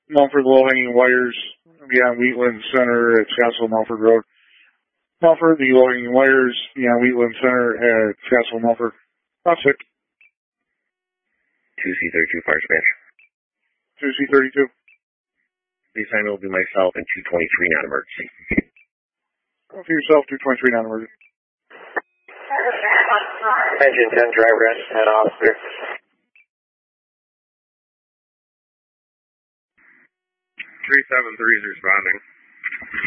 Mumford low-hanging wires beyond Wheatland Center at Scottsville Mumford Road. Mumford, the low-hanging wires beyond Wheatland Center at Scottsville Mumford. That's it. 2C32 fire dispatch. 2C32. Please sign will be myself and 223 non-emergency. Go for yourself, 223 non-emergency. Engine 10 driver and officer. 3730 is responding.